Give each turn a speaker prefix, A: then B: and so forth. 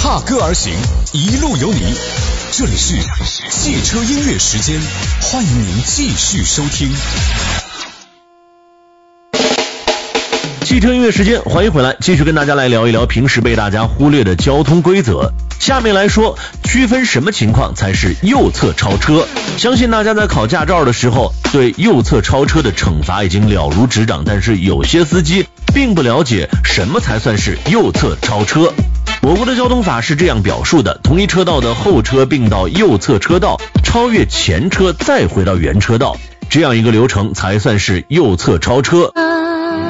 A: 踏歌而行，一路有你。这里是汽车音乐时间，欢迎您继续收听。
B: 汽车音乐时间，欢迎回来，继续跟大家来聊一聊平时被大家忽略的交通规则。下面来说，区分什么情况才是右侧超车。相信大家在考驾照的时候，对右侧超车的惩罚已经了如指掌，但是有些司机并不了解什么才算是右侧超车。我国的交通法是这样表述的：同一车道的后车并到右侧车道，超越前车再回到原车道，这样一个流程才算是右侧超车。